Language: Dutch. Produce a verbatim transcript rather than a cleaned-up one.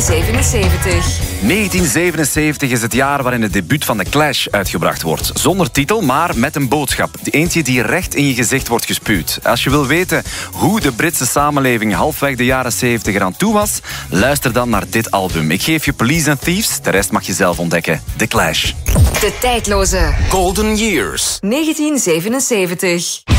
zevenenzeventig. negentien zevenenzeventig is het jaar waarin het debuut van The Clash uitgebracht wordt. Zonder titel, maar met een boodschap. Eentje die recht in je gezicht wordt gespuwd. Als je wil weten hoe de Britse samenleving halfweg de jaren zeventig eraan toe was, luister dan naar dit album. Ik geef je Police and Thieves, de rest mag je zelf ontdekken. The Clash. De tijdloze Golden Years. negentien zevenenzeventig.